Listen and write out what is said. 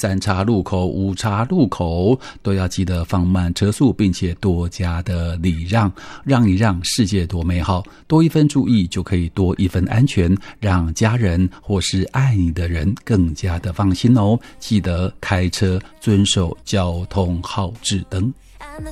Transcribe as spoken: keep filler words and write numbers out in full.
三岔路口、五岔路口都要记得放慢车速，并且多加的礼让，让一让，世界多美好，多一分注意就可以多一分安全，让家人或是爱你的人更加的放心哦。记得开车遵守交通号志灯。